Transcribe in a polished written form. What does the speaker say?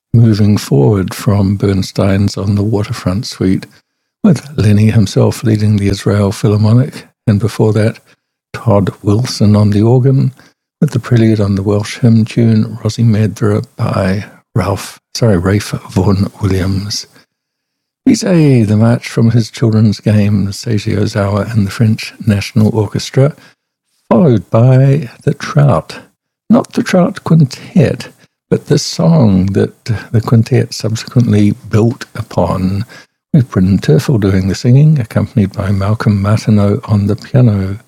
moving forward from Bernstein's On the Waterfront Suite, with Lenny himself leading the Israel Philharmonic, and before that, Todd Wilson on the organ, with the prelude on the Welsh hymn tune Rosie Medra by Rafe Vaughan Williams. Bizet, the march from his children's game, Seiji Ozawa and the French National Orchestra, followed by the Trout. Not the Trout Quintet, but the song that the quintet subsequently built upon, with Bryn Terfel doing the singing, accompanied by Malcolm Martineau on the piano.